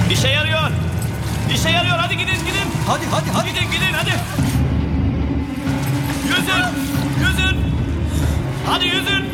İşe yarıyor. İşe yarıyor. Hadi gidin. Hadi. Gidin hadi. Yüzün. Hadi yüzün.